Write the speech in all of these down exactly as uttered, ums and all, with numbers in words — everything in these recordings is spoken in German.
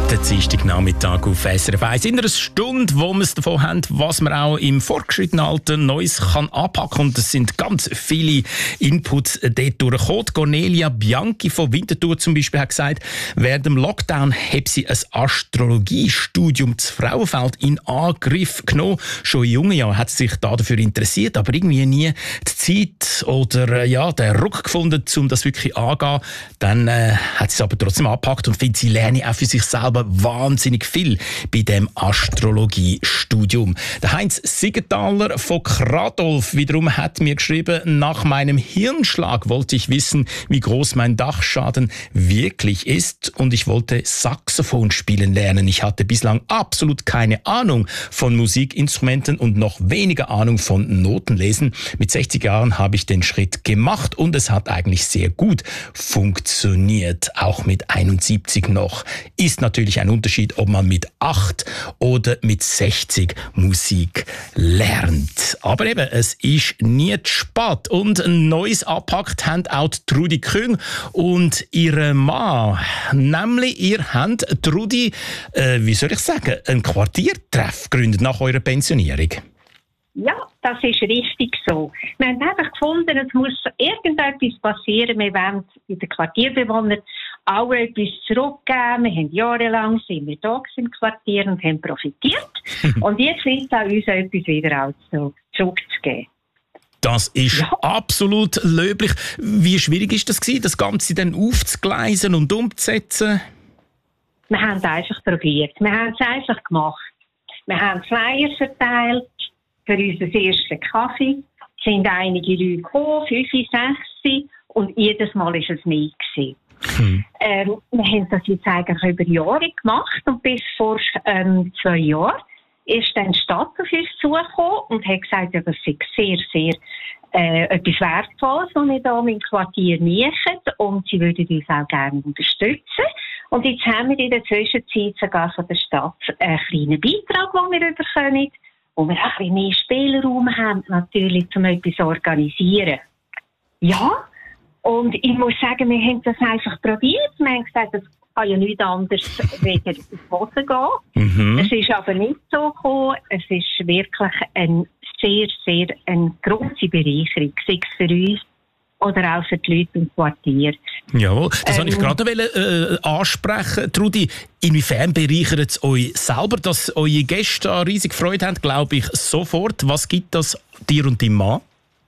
Der Dienstagnachmittag auf S R F eins. In einer Stunde, wo wir es davon haben, was man auch im fortgeschrittenen Alter Neues kann anpacken kann. Und es sind ganz viele Inputs dort durchgekommen. Cornelia Bianchi von Winterthur zum Beispiel hat gesagt, während dem Lockdown hat sie ein Astrologiestudium zu Frauenfeld in Angriff genommen. Schon in jungen Jahren hat sie sich dafür interessiert, aber irgendwie nie die Zeit oder ja, den Ruck gefunden, um das wirklich anzugehen. Dann äh, hat sie es aber trotzdem angepackt und findet, sie lerne auch für sich selber wahnsinnig viel bei dem Astrologiestudium. Der Heinz Siegenthaler von Kradolf wiederum hat mir geschrieben, nach meinem Hirnschlag wollte ich wissen, wie groß mein Dachschaden wirklich ist und ich wollte Saxophon spielen lernen. Ich hatte bislang absolut keine Ahnung von Musikinstrumenten und noch weniger Ahnung von Notenlesen. Mit sechzig Jahren habe ich den Schritt gemacht und es hat eigentlich sehr gut funktioniert, auch mit einundsiebzig noch. Ist natürlich ein Unterschied, ob man mit acht oder mit sechzig Musik lernt. Aber eben, es ist nie zu spät. Und ein neues angepackt haben auch Trudi Küng und ihre Mann. Nämlich, ihr habt, Trudi, äh, wie soll ich sagen, einen Quartiertreff gegründet nach eurer Pensionierung. Ja, das ist richtig so. Wir haben einfach gefunden, es muss irgendetwas passieren. Wir wollen den Quartierbewohnern auch etwas zurückgeben. Wir haben jahrelang sind wir da im Quartier und haben profitiert. Und jetzt liegt es an uns, etwas wieder auch zu, zurückzugeben. Das ist ja absolut löblich. Wie schwierig ist das gewesen, das Ganze dann aufzugleisen und umzusetzen? Wir haben es einfach probiert. Wir haben es einfach gemacht. Wir haben Flyer verteilt für unseren ersten Kaffee. Es sind einige Leute gekommen, fünf, sechs, und jedes Mal war es mehr gewesen. Hm. Ähm, wir haben das jetzt eigentlich über Jahre gemacht und bis vor ähm, zwei Jahren ist dann die Stadt auf uns zugekommen und hat gesagt, ja, das sei sehr, sehr äh, etwas Wertvolles, was wir hier im Quartier machen und sie würden uns auch gerne unterstützen. Und jetzt haben wir in der Zwischenzeit sogar von der Stadt einen kleinen Beitrag, den wir bekommen, wo wir auch ein bisschen mehr Spielraum haben, natürlich, um etwas zu organisieren. Ja, und ich muss sagen, wir haben das einfach probiert. Wir haben gesagt, das kann ja nichts anderes wegen ins Boden gehen. Mhm. Es ist aber nicht so gekommen. Es ist wirklich eine sehr, sehr eine grosse Bereicherung, sei es für uns oder auch für die Leute im Quartier. Jawohl, das ähm, wollte ich gerade noch, äh, ansprechen. Trudi, inwiefern bereichert es euch selber, dass eure Gäste an riesig Freude haben, glaube ich, sofort. Was gibt das dir und deinem Mann?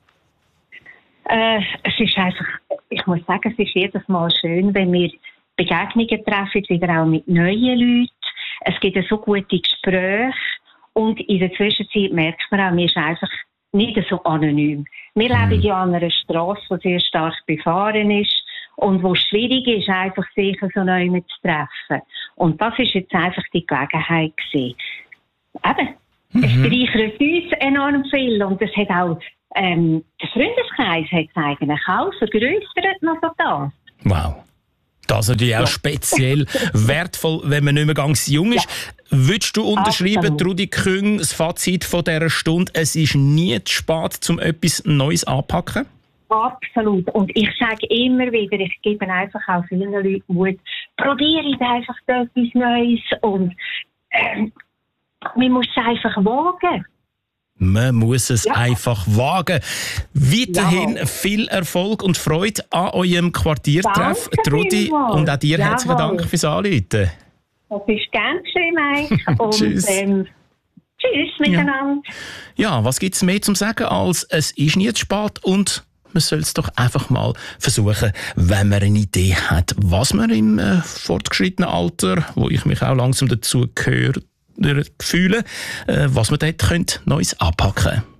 Äh, es ist einfach, ich muss sagen, es ist jedes Mal schön, wenn wir Begegnungen treffen, wieder auch mit neuen Leuten. Es gibt so gute Gespräche und in der Zwischenzeit merkt man auch, man ist einfach nicht so anonym. Wir mhm. leben ja an einer Strasse, die sehr stark befahren ist und wo es schwierig ist, einfach sich so neu zu treffen. Und das ist jetzt einfach die Gelegenheit gewesen. Eben, mhm. es bereichert uns enorm viel und es hat auch ähm, der Freundeskreis hat es eigentlich auch vergrößert noch so das. Wow. Das ist natürlich auch ja. speziell wertvoll, wenn man nicht mehr ganz jung ist. Ja. Würdest du unterschreiben, Trudi Küng, das Fazit von dieser Stunde, es ist nie zu spät, um etwas Neues anzupacken? Absolut. Und ich sage immer wieder, ich gebe einfach auch vielen Leuten Mut, probiere einfach etwas Neues und ähm, man muss es einfach wagen. Man muss es ja. einfach wagen. Weiterhin Jawohl. Viel Erfolg und Freude an eurem Quartiertreff. Trudi, und auch dir Jawohl. Herzlichen Dank fürs Anrufen. Das ist ganz schön, Mike. Und, tschüss. Ähm, tschüss miteinander. Ja. ja, was gibt es mehr zu sagen, als es ist nie zu spät und man soll es doch einfach mal versuchen, wenn man eine Idee hat, was man im äh, fortgeschrittenen Alter, wo ich mich auch langsam dazu gehöre, fühlen, was man dort Neues anpacken könnte.